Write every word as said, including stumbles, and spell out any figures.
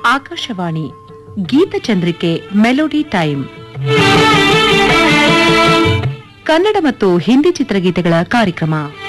Akashvani ಗೀತಚಂದ್ರಿಕೆ melody time. Kannada ಮತ್ತು ಹಿಂದಿ ಚಿತ್ರಗೀತೆಗಳ ಕಾರ್ಯಕ್ರಮ.